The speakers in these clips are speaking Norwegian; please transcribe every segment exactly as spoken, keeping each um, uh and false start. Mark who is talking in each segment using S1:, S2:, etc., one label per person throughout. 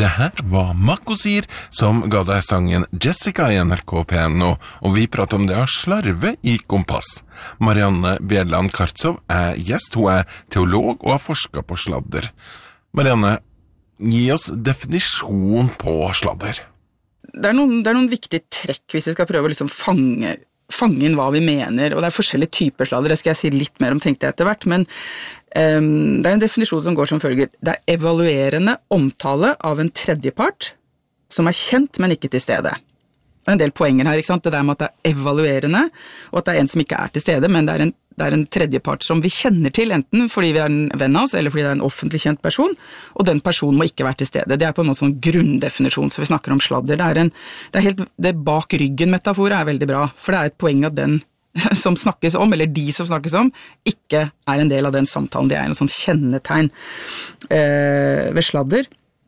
S1: Det her var Makosir som ga deg sangen Jessica i N R K P N nå, og vi prater om det å slarve i kompass. Marianne Bjelland Kartsov er gjest, hun er teolog og har forsket på sladder. Marianne, gi oss definisjon på sladder.
S2: Det er noen, det er noen viktige trekk hvis vi skal prøve å liksom fange fange inn hva vi mener, og det er forskjellige typer sladder, det skal jeg si litt mer om, tenkte jeg etter hvert, men um, det er en definisjon som går som følger. Det er evaluerende omtale av en tredjepart som er kjent, men ikke til stede. Det er en del poenger her, ikke sant? Det der med at det er evaluerende, og at det er en som ikke er til stede, men det er en, det er en tredjepart som vi kjenner til, enten fordi vi er en venn av oss, eller fordi det er en offentlig kjent person, og den personen må ikke være til stede. Det er på en måte sånn grunndefinisjon, så vi snakker om sladder. Det er en, det er helt, det bak ryggen-metaforet er veldig bra, for det er et poeng at den som snakkes om, eller de som snakkes om, ikke er en del av den samtalen. Det er en sånn kjennetegn eh, ved sladder.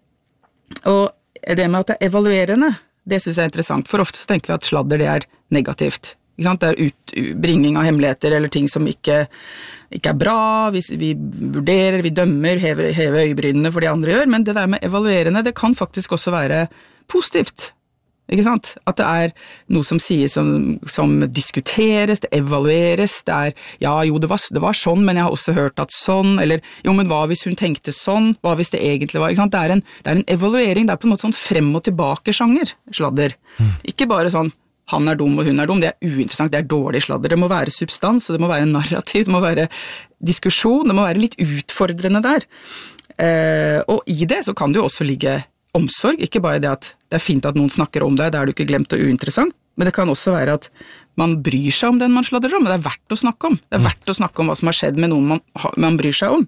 S2: Og det med at det er evaluerende, det synes jeg er interessant, for ofte så tenker vi at sladder det er negativt. Ikke sant? Det er ut, bringing av hemmeligheter eller ting som ikke, ikke er bra, vi, vi vurderer, vi dømmer, hever, hever øyebrynene for de andre gjør, men det der med evaluerende, det kan faktisk også være positivt. Ikke sant? At det er noe som sies som, som diskuteres, det evalueres, det er, ja jo det var, det var sånn, men jeg har også hørt at sånn, eller jo men hva hvis hun tenkte sånn, hva hvis det egentlig var, ikke sant? Det er en, det er en evaluering, det er på en måte sånn frem og tilbake sjanger, sladder. Mm. Ikke bare sånn, han er dum og hun er dum, det er uinteressant, det er dårlig sladder, det må være substans, og det må være narrativ, det må være diskusjon, det må være litt utfordrende der. Eh, og i det så kan det jo også ligge omsorg, ikke bare det at det er fint at noen snakker om deg, det er du ikke glemt og uinteressant, men det kan også være at man bryr seg om den man sladrer om, men det er verdt å snakke om. Det er verdt å snakke om hva som har skjedd med noen man, man bryr seg om.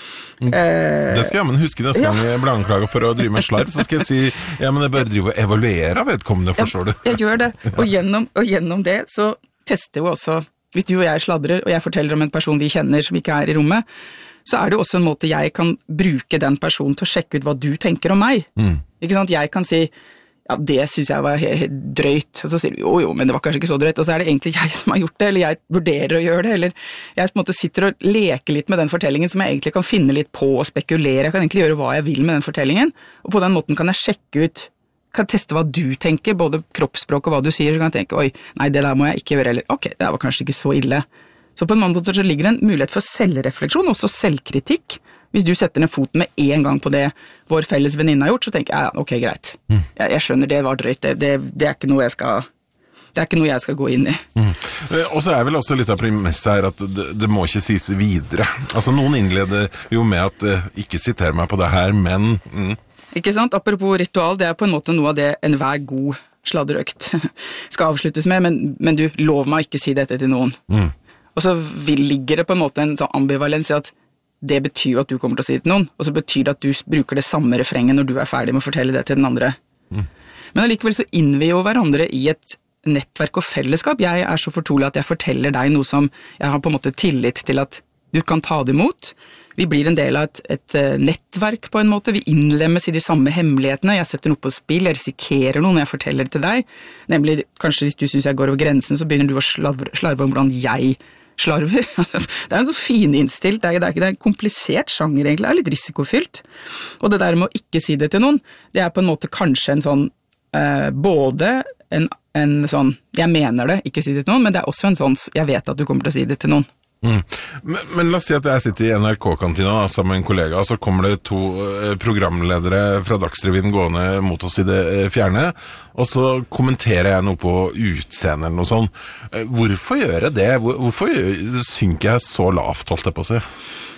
S1: Det skal jeg men huske neste gang jeg blir anklaget for å drive med slarv, så skal jeg si, ja, men jeg bør drive og evaluere vedkommende, forstår du?
S2: Ja, jeg gjør det, og gjennom, og gjennom det så tester vi også, hvis du og jeg sladrer, og jeg forteller om en person vi kjenner som ikke er i rommet, så er det også en måte jeg kan bruke den personen til å sjekke ut hva du tenker om meg. Mm. Ikke sant? Jeg kan si, ja, det synes jeg var helt drøyt, og så sier du, jo, jo, men det var kanskje ikke så drøyt, og så er det egentlig jeg som har gjort det, eller jeg vurderer å gjøre det, eller jeg på en måte sitter og leker litt med den fortellingen som jeg egentlig kan finne litt på og spekulere, jeg kan egentlig gjøre hva jeg vil med den fortellingen, og på den måten kan jeg sjekke ut, kan teste hva du tenker, både kroppsspråk og hva du sier, så kan jeg tenke, oi, nei, det der må jeg ikke gjøre, eller ok, det var kanskje ikke så ille. Så på en måte så ligger det en mulighet for selvrefleksjon, også selvkritikk. Hvis du setter ned foten med en gang på det vår felles venninne har gjort, så tenker jeg, ja, ok, greit. Mm. Jeg, jeg skjønner, det var drøyt, det, det, det er ikke noe jeg skal... Det er ikke noe jeg skal gå inn i.
S1: Mm. Og så er vel også litt av premisset her at det, det må ikke sies videre. Altså noen innleder jo med at uh, ikke siter meg på det her, men... Mm.
S2: Ikke sant? Apropos ritual, det er på en måte noe av det enhver god sladderøkt skal avsluttes med, men, men du, lov meg ikke si dette til noen. Mm. Og så vil, ligger det på en måte en sånn ambivalens i at det betyr at du kommer til å si det til noen, og så betyr det at du bruker det samme refrenget når du er ferdig med å fortelle det til den andre. Mm. Men allikevel så innvier jo hverandre i et nettverk og fellesskap. Jeg er så fortrolig at jeg forteller deg noe som jeg har på en måte tillit til at du kan ta det imot. Vi blir en del av et, et nettverk på en måte, vi innlemmes i de samme hemmelighetene, jeg setter noe på spill, jeg risikerer noe når jeg forteller det til deg, nemlig kanskje hvis du synes jeg går over grensen, så begynner du å slarve, slarve om hvordan jeg slarver. Det er en så fin innstilt, det er, det er ikke det er en komplisert sjanger egentlig, det er litt risikofylt, og det der med å ikke si det til noen, det er på en måte kanskje en sånn, eh, både en, en sånn, jeg mener det, ikke si det til noen, men det er også en sånn, jeg vet at du kommer til å si det til noen.
S1: Mm. Men, men la oss si at jeg sitter i N R K-kantina da, sammen med en kollega, og så kommer det to eh, programledere fra Dagsrevyen gående mot oss i det eh, fjerne, og så kommenterer jeg noe på utseende eller noe sånt. Eh, hvorfor gjør jeg det? Hvor, hvorfor gjør, synker jeg så lavt, holdt jeg på å si?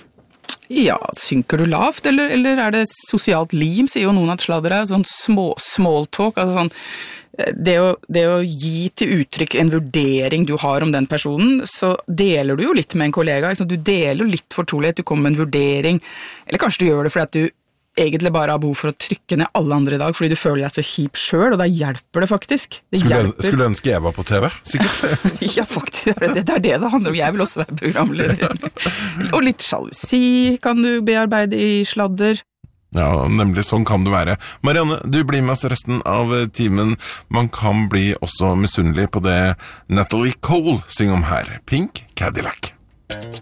S2: Ja, synker du lavt, eller, eller er det sosialt lim, sier jo noen at sladder er sånn små, small talk, altså sånn Det å, det å gi til uttrykk en vurdering du har om den personen, så deler du jo litt med en kollega, liksom. Du deler jo litt fortrolighet, du kommer med en vurdering, eller kanskje du gjør det fordi at du egentlig bare har behov for å trykke ned alle andre i dag, fordi du føler deg så kjip selv, og da hjelper det faktisk. Det
S1: skulle,
S2: hjelper.
S1: skulle ønske jeg var på T V, sikkert?
S2: Ja, faktisk, det, det er det det handler om. Jeg vil også være programleder. Og litt sjalusi kan du bearbeide i sladder.
S1: Ja, nemlig sånn kan det være. Marianne, du blir med oss resten av timen. Man kan bli også misunnelig på det Natalie Cole synger om her. Pink Cadillac.